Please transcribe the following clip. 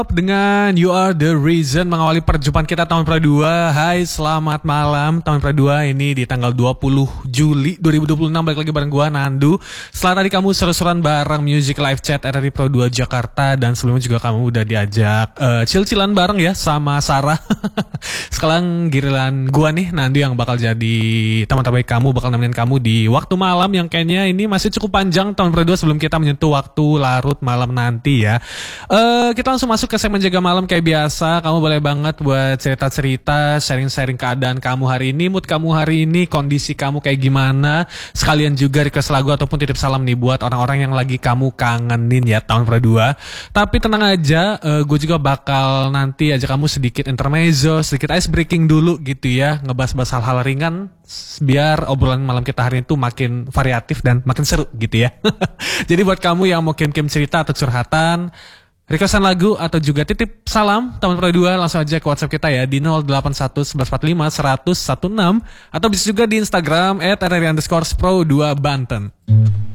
Dengan You Are The Reason mengawali perjumpaan kita tahun Pra 2. Hai, selamat malam tahun Pra 2. Ini di tanggal 20 Juli 2026. Balik lagi bareng gua Nandu. Setelah tadi kamu seru-seruan bareng Music Live Chat RRI Pro 2 Jakarta. Dan sebelumnya juga kamu udah diajak chill-chillan bareng ya sama Sarah. Sekarang giliran gua nih Nandu yang bakal jadi teman terbaik kamu. Bakal nemenin kamu di waktu malam yang kayaknya ini masih cukup panjang tahun Pra 2 sebelum kita menyentuh waktu larut malam nanti ya. Kita langsung masuk ke segmen jaga malam kayak biasa. Kamu boleh banget buat cerita-cerita, sharing-sharing keadaan kamu hari ini, mood kamu hari ini, kondisi kamu kayak gimana. Sekalian juga request lagu ataupun titip salam nih buat orang-orang yang lagi kamu kangenin ya tahun Pra 2. Tapi tenang aja, gue juga bakal nanti ajak kamu sedikit intermezzo, sedikit ice breaking dulu gitu ya. Ngebahas-bahas hal-hal ringan biar obrolan malam kita hari ini tuh makin variatif dan makin seru gitu ya. Jadi buat kamu yang mau kirim-kirim cerita atau curhatan, requestan lagu atau juga titip salam tahun Pro 2, langsung aja ke WhatsApp kita ya di 081 1145 100 16 atau bisa juga di Instagram @rri_pro2banten.